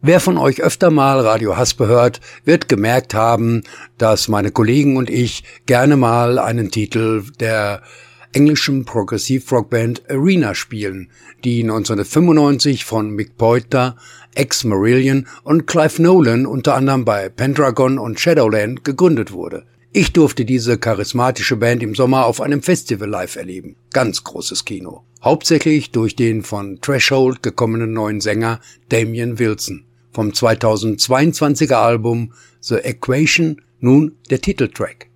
Wer von euch öfter mal Radio Haspe hört, wird gemerkt haben, dass meine Kollegen und ich gerne mal einen Titel der englischen Progressive-Rock-Band Arena spielen, die 1995 von Mick Pointer, Ex-Marillion und Clive Nolan unter anderem bei Pendragon und Shadowland gegründet wurde. Ich durfte diese charismatische Band im Sommer auf einem Festival live erleben. Ganz großes Kino. Hauptsächlich durch den von Threshold gekommenen neuen Sänger Damien Wilson. Vom 2022er Album The Equation nun der Titeltrack.